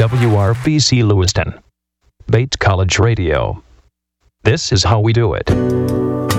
WRVC Lewiston. Bates College Radio. This is how we do it.